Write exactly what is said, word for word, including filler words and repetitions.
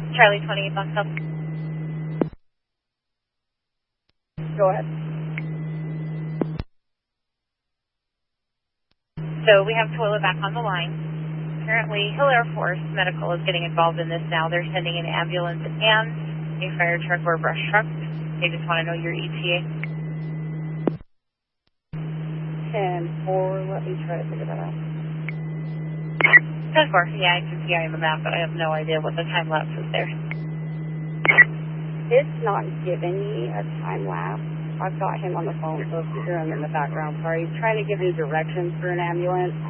Charlie twenty-eight, Bucktail. Go ahead. So we have toilet back on the line. Currently, Hill Air Force Medical is getting involved in this now. They're sending an ambulance and a fire truck or brush truck. They just want to know your E T A. ten four, let me try to figure that out. ten four, yeah, I can see on the map, but I have no idea what the time lapse is there. It's not giving me a time lapse. I've got him on the phone, so if you hear him in the background, sorry. He's trying to give me directions for an ambulance.